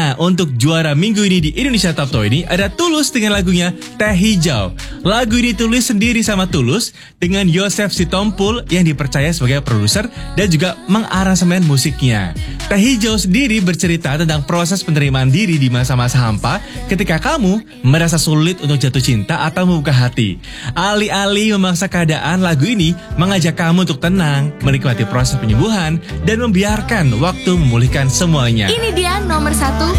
Nah, untuk juara minggu ini di Indonesia Top 20 ini ada Tulus dengan lagunya Teh Hijau. Lagu ini ditulis sendiri sama Tulus dengan Yosef Sitompul yang dipercaya sebagai produser dan juga mengaransemen musiknya. Teh Hijau sendiri bercerita tentang proses penerimaan diri di masa-masa hampa ketika kamu merasa sulit untuk jatuh cinta atau membuka hati. Alih-alih memaksa keadaan, lagu ini mengajak kamu untuk tenang, menikmati proses penyembuhan, dan membiarkan waktu memulihkan semuanya. Ini dia nomor 1